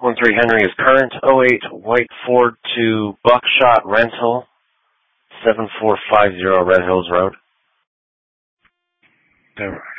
13 Henry is current. '08 white Ford to Buckshot Rental, 7450 Red Hills Road. Never.